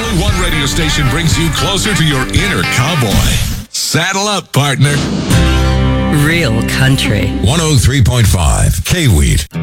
Only one radio station brings you closer to your inner cowboy. Saddle up, partner. Real country. 103.5 K-Wheat.